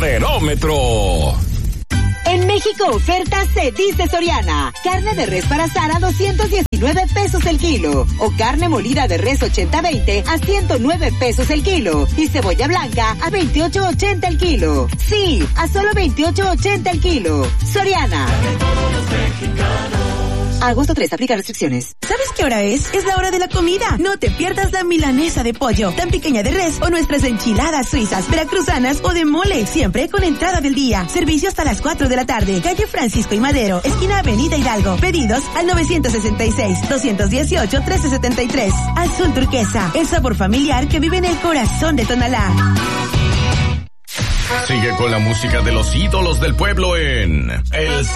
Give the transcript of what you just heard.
Caserómetro. En México, oferta se dice Soriana. Carne de res para asar a 219 pesos el kilo. O carne molida de res 80-20 a 109 pesos el kilo. Y cebolla blanca a 28.80 el kilo. Sí, a solo 28.80 el kilo. Soriana. Agosto 3, aplica restricciones. ¿Sabes qué hora es? Es la hora de la comida. No te pierdas la milanesa de pollo, tan pequeña de res o nuestras enchiladas suizas, veracruzanas o de mole, siempre con entrada del día. Servicio hasta las 4 de la tarde. Calle Francisco y Madero, esquina Avenida Hidalgo. Pedidos al 966-218-1373. Azul Turquesa, el sabor familiar que vive en el corazón de Tonalá. Sigue con la música de los ídolos del pueblo en El